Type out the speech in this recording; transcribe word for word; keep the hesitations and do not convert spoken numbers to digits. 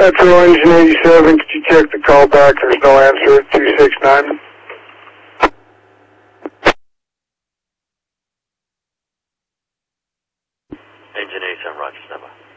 Metro Engine eighty-seven, could you check the call back? There's no answer at two six nine. Engine eighty-seven, Roger, stand by.